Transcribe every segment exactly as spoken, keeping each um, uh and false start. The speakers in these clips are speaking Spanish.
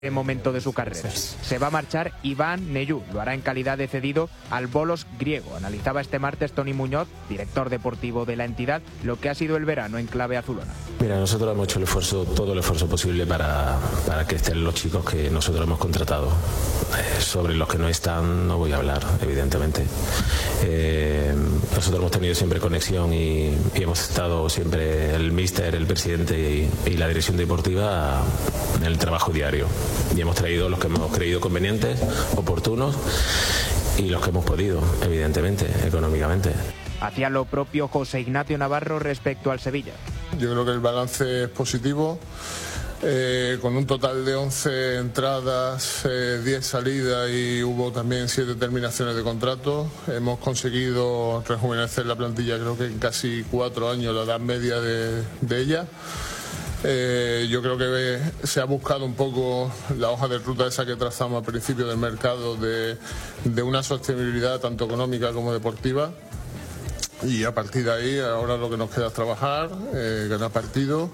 momento de su carrera. Se va a marchar Iván Neyú, lo hará en calidad de cedido al Bolos griego. Analizaba este martes Toni Muñoz, director deportivo de la entidad, lo que ha sido el verano en clave azulona. Mira, nosotros hemos hecho el esfuerzo, todo el esfuerzo posible para, para que estén los chicos que nosotros hemos contratado. Eh, sobre los que no están no voy a hablar, evidentemente. Eh, nosotros hemos tenido siempre conexión y, y hemos estado siempre el míster, el presidente y, y la dirección deportiva en el trabajo diario. Y hemos traído los que hemos creído convenientes, oportunos y los que hemos podido, evidentemente, económicamente. Hacía lo propio José Ignacio Navarro respecto al Sevilla. Yo creo que el balance es positivo, eh, con un total de once entradas, eh, diez salidas y hubo también siete terminaciones de contrato. Hemos conseguido rejuvenecer la plantilla, creo que en casi cuatro años, la edad media de, de ella. Eh, yo creo que se ha buscado un poco la hoja de ruta esa que trazamos al principio del mercado de, de una sostenibilidad tanto económica como deportiva. Y a partir de ahí, ahora lo que nos queda es trabajar, eh, ganar partidos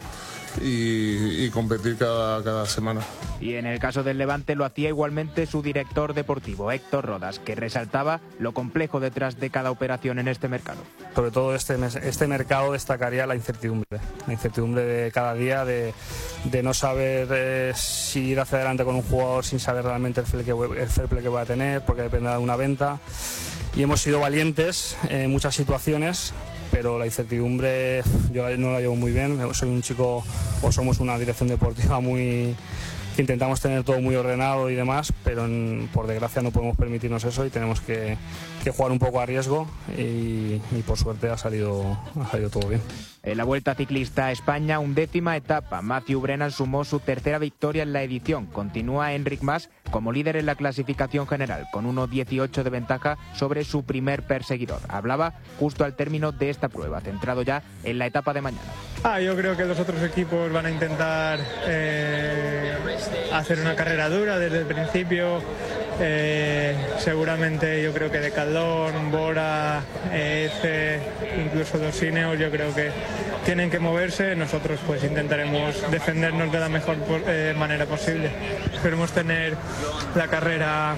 y, y competir cada, cada semana. Y en el caso del Levante lo hacía igualmente su director deportivo, Héctor Rodas, que resaltaba lo complejo detrás de cada operación en este mercado. Sobre todo este, este mercado destacaría la incertidumbre, la incertidumbre de cada día, de, de no saber eh, si ir hacia adelante con un jugador sin saber realmente el fair play que, el fair play que va a tener, porque depende de una venta. Y hemos sido valientes en muchas situaciones, pero la incertidumbre yo no la llevo muy bien. Soy un chico, o somos una dirección deportiva muy que intentamos tener todo muy ordenado y demás, pero en, por desgracia no podemos permitirnos eso y tenemos que, que jugar un poco a riesgo y, y por suerte ha salido, ha salido todo bien. En la Vuelta Ciclista a España, undécima etapa. Matthew Brennan sumó su tercera victoria en la edición. Continúa Enric Mas como líder en la clasificación general, con uno dieciocho de ventaja sobre su primer perseguidor. Hablaba justo al término de esta prueba, centrado ya en la etapa de mañana. Ah, yo creo que los otros equipos van a intentar eh, hacer una carrera dura desde el principio. Eh, seguramente yo creo que Decathlon, Bora, E C, incluso los Ineos, yo creo que tienen que moverse. Nosotros pues intentaremos defendernos de la mejor eh, manera posible. Esperemos tener la carrera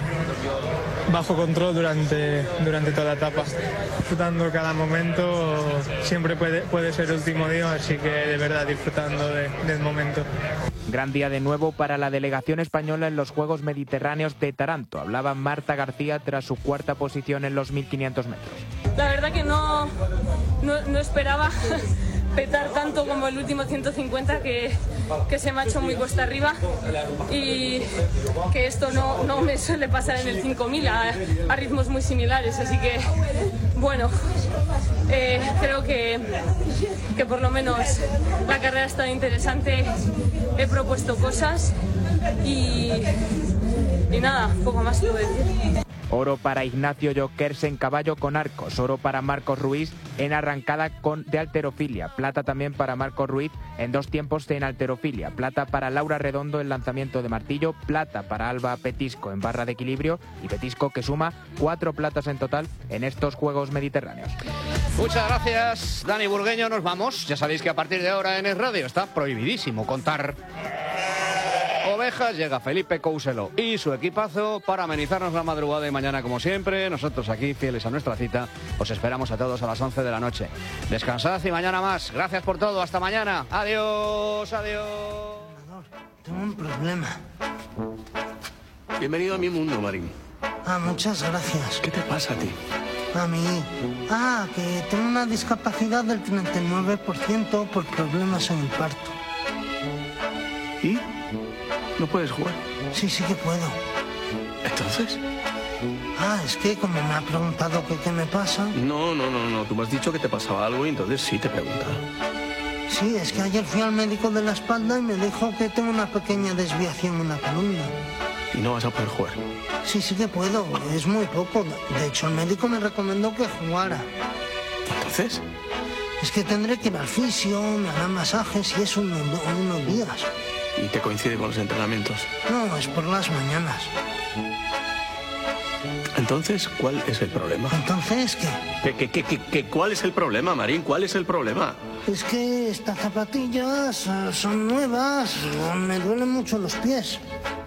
bajo control durante, durante toda la etapa, disfrutando cada momento. Siempre puede, puede ser el último día, así que de verdad disfrutando de, del momento. Gran día de nuevo para la delegación española en los Juegos Mediterráneos de Taranto. Hablaba Marta García tras su cuarta posición en los mil quinientos metros. La verdad que no, no, no esperaba petar tanto como el último ciento cincuenta, que, que se me ha hecho muy cuesta arriba, y que esto no, no me suele pasar en el cinco mil a, a ritmos muy similares, así que bueno, eh, creo que, que por lo menos la carrera está interesante, he propuesto cosas y, y nada, poco más puedo decir. Oro para Ignacio Jokers en caballo con arcos, oro para Marcos Ruiz en arrancada con, de halterofilia, plata también para Marcos Ruiz en dos tiempos en halterofilia, plata para Laura Redondo en lanzamiento de martillo, plata para Alba Petisco en barra de equilibrio, y Petisco que suma cuatro platas en total en estos Juegos Mediterráneos. Muchas gracias, Dani Burgueño, nos vamos. Ya sabéis que a partir de ahora en Es Radio está prohibidísimo contar ovejas. Llega Felipe Couselo y su equipazo para amenizarnos la madrugada y mañana, como siempre. Nosotros aquí, fieles a nuestra cita, os esperamos a todos a las once de la noche. Descansad y mañana más. Gracias por todo. Hasta mañana. Adiós, adiós. Tengo un problema. Bienvenido a mi mundo, Marín. Ah, muchas gracias. ¿Qué te pasa a ti? A mí. Ah, que tengo una discapacidad del treinta y nueve por ciento por problemas en el parto. ¿Y? ¿No puedes jugar? Sí, sí que puedo. ¿Entonces? Ah, es que como me ha preguntado que qué me pasa... No, no, no, no. Tú me has dicho que te pasaba algo y entonces sí te preguntaba. Sí, es que ayer fui al médico de la espalda y me dijo que tengo una pequeña desviación en la columna. ¿Y no vas a poder jugar? Sí, sí que puedo. Es muy poco. De hecho, el médico me recomendó que jugara. ¿Entonces? Es que tendré que ir al fisio, me harán masajes y eso en unos días. ¿Y te coincide con los entrenamientos? No, es por las mañanas. Entonces, ¿cuál es el problema? ¿Entonces qué? ¿Qué, qué, qué, qué, qué cuál es el problema, Marín? ¿Cuál es el problema? Es que estas zapatillas son nuevas, me duelen mucho los pies.